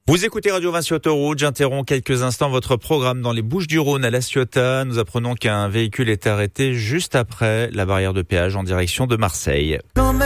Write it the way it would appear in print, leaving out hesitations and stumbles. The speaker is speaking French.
Vous écoutez Radio Vinci Autoroute, j'interromps quelques instants votre programme dans les Bouches-du-Rhône à La Ciotat. Nous apprenons qu'un véhicule est arrêté juste après la barrière de péage en direction de Marseille.